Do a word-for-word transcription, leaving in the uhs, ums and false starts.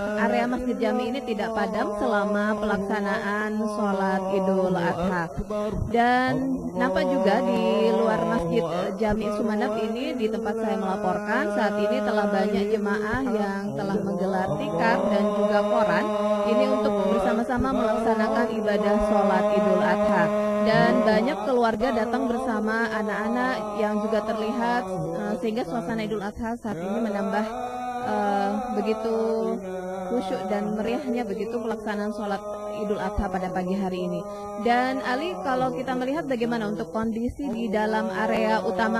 area Masjid Jami ini tidak padam selama pelaksanaan sholat Idul Adha. Dan nampak juga di luar Masjid Jami Sumeneb ini, di tempat saya melaporkan, saat ini telah banyak jemaah yang telah menggelar tikar dan juga koran ini untuk bersama-sama melaksanakan ibadah sholat Idul Adha. Dan banyak keluarga datang bersama anak-anak yang juga terlihat, uh, sehingga suasana Idul Adha saat ini menambah uh, begitu khusyuk dan meriahnya begitu pelaksanaan sholat Idul Adha pada pagi hari ini. Dan Ali, kalau kita melihat bagaimana untuk kondisi di dalam area utama